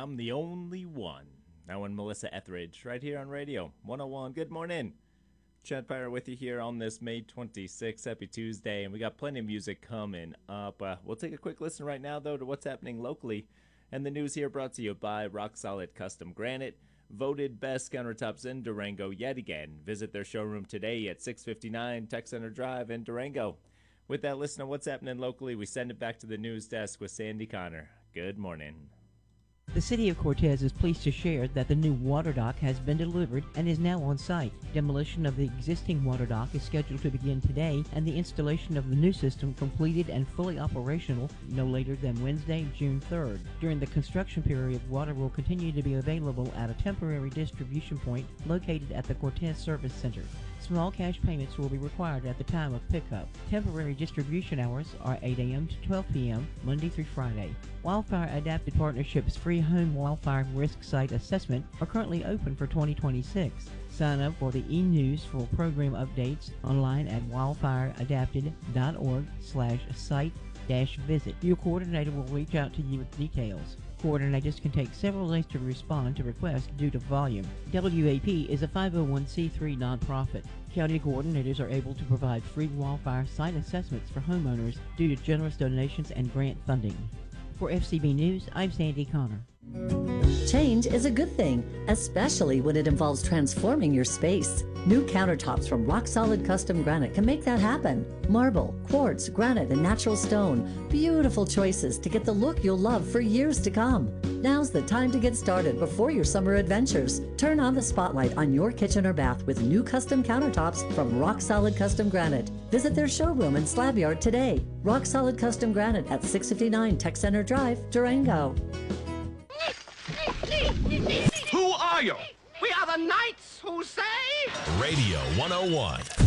I'm the only one. That one, Melissa Etheridge, right here on Radio 101. Good morning. Chad Pyre with you here on this May 26th. Happy Tuesday, and we got plenty of music coming up. We'll take a quick listen right now, though, to what's happening locally. And the news here brought to you by Rock Solid Custom Granite, voted best countertops in Durango yet again. Visit their showroom today at 659 Tech Center Drive in Durango. With that, listen to what's happening locally. We send it back to the news desk with Sandy Connor. Good morning. The City of Cortez is pleased to share that the new water dock has been delivered and is now on site. Demolition of the existing water dock is scheduled to begin today, and the installation of the new system completed and fully operational no later than Wednesday, June 3rd. During the construction period, water will continue to be available at a temporary distribution point located at the Cortez Service Center. Small cash payments will be required at the time of pickup. Temporary distribution hours are 8 a.m. to 12 p.m. Monday through Friday. Wildfire Adapted Partnership's free home wildfire risk site assessment are currently open for 2026. Sign up for the e-news for program updates online at wildfireadapted.org/site-visit. Your coordinator will reach out to you with details. Coordinators can take several days to respond to requests due to volume. WAP is a 501c3 nonprofit. County coordinators are able to provide free wildfire site assessments for homeowners due to generous donations and grant funding. For FCB News, I'm Sandy Connor. Change is a good thing, especially when it involves transforming your space. New countertops from Rock Solid Custom Granite can make that happen. Marble, quartz, granite, and natural stone. Beautiful choices to get the look you'll love for years to come. Now's the time to get started before your summer adventures. Turn on the spotlight on your kitchen or bath with new custom countertops from Rock Solid Custom Granite. Visit their showroom and slab yard today. Rock Solid Custom Granite at 659 Tech Center Drive, Durango. Who are you? We are the knights who say... Radio 101.